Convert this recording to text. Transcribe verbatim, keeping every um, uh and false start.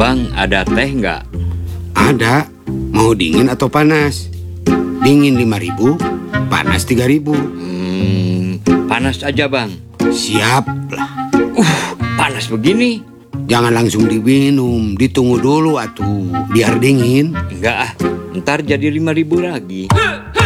Bang, ada teh nggak? Ada. Mau dingin atau panas? Dingin lima ribu, panas tiga ribu. Hmm, panas aja bang. Siap lah. Uh, panas begini. Jangan langsung diminum, ditunggu dulu atuh, biar dingin. Enggak ah, ntar jadi lima ribu lagi.